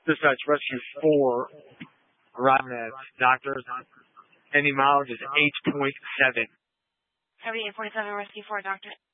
Dispatch Rescue 4, arriving at doctors. Any mileage is 8.7. 7847 Rescue 4, doctor.